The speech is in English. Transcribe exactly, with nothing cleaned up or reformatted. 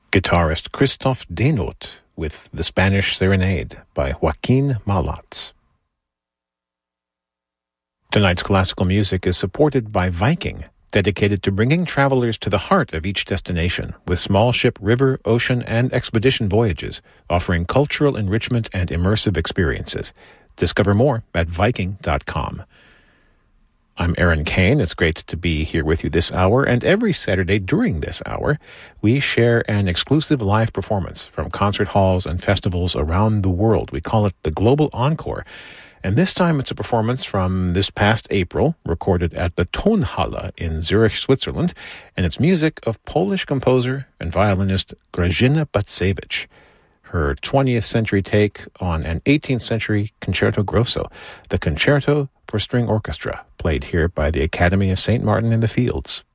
guitarist Christoph Dehnut with The Spanish Serenade by Joaquin Malatz. Tonight's classical music is supported by Viking, dedicated to bringing travelers to the heart of each destination with small ship river, ocean, and expedition voyages, offering cultural enrichment and immersive experiences. Discover more at viking dot com. I'm Aaron Kane. It's great to be here with you this hour, and every Saturday during this hour, we share an exclusive live performance from concert halls and festivals around the world. We call it the Global Encore, and this time it's a performance from this past April, recorded at the Tonhalle in Zurich, Switzerland, and it's music of Polish composer and violinist Grażyna Bacewicz. Her twentieth century take on an eighteenth century concerto grosso, the Concerto for String Orchestra, played here by the Academy of Saint Martin in the Fields.